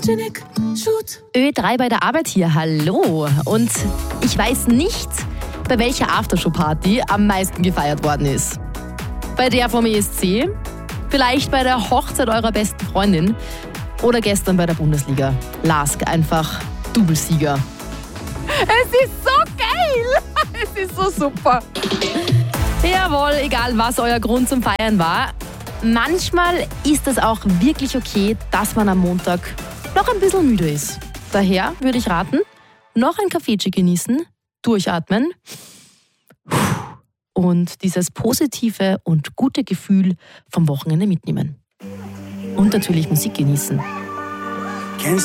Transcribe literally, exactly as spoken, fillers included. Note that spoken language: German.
Photogenic Shoot. Ö drei bei der Arbeit hier, hallo. Und ich weiß nicht, bei welcher Aftershow-Party am meisten gefeiert worden ist. Bei der vom E S C, vielleicht bei der Hochzeit eurer besten Freundin oder gestern bei der Bundesliga. Lask einfach Doublesieger. Es ist so geil! Es ist so super. Jawohl, egal was euer Grund zum Feiern war. Manchmal ist es auch wirklich okay, dass man am Montag noch ein bisschen müde ist. Daher würde ich raten, noch ein Kaffeechen genießen, durchatmen und dieses positive und gute Gefühl vom Wochenende mitnehmen. Und natürlich Musik genießen.